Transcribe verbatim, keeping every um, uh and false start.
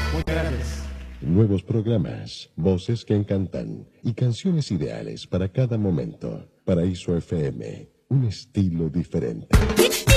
Muchas gracias. Nuevos programas, voces que encantan y canciones ideales para cada momento. Paraíso F M, un estilo diferente.